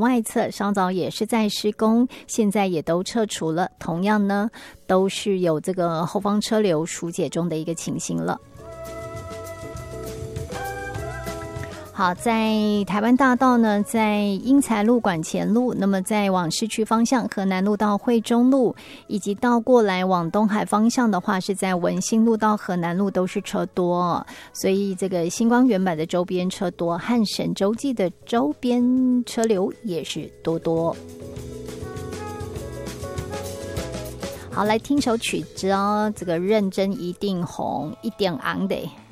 外侧稍早也是在施工，现在也都撤除了，同样呢都是有这个后方车流疏解中的一个情形了。好，在台湾大道呢，在英才路馆前路，那么在往市区方向河南路到惠中路，以及倒过来往东海方向的话，是在文心路到河南路都是车多，所以这个星光原版的周边车多，和神州记的周边车流也是多。好，来听首曲子哦，这个认真一定红，一点昂的。